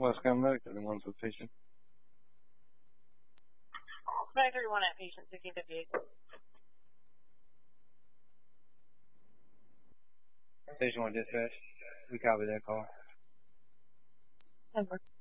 West County Medical, they want to patient. 931 at patient 1658. Station 1 dispatch. We copy that call. Over.